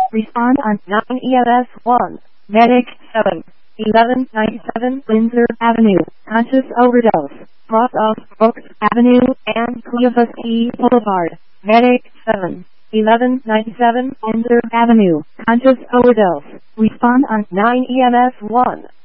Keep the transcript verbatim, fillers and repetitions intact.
Respond on nine E M S one. Medic seven. eleven ninety-seven Windsor Avenue. Conscious overdose. Cross off Brooks Avenue and Cleovesky Boulevard. Medic seven. eleven ninety-seven Windsor Avenue. Conscious overdose. Respond on nine E M S one.